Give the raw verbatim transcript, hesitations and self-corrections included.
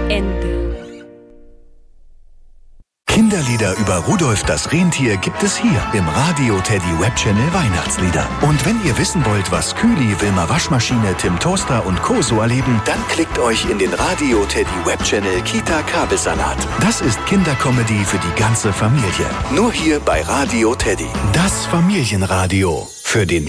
Ende. Kinderlieder über Rudolf das Rentier gibt es hier im Radio Teddy Webchannel Weihnachtslieder. Und wenn ihr wissen wollt, was Kühli, Wilma Waschmaschine, Tim Toaster und Co. so erleben, dann klickt euch in den Radio Teddy Webchannel Kita Kabelsalat. Das ist Kindercomedy für die ganze Familie. Nur hier bei Radio Teddy. Das Familienradio. Für den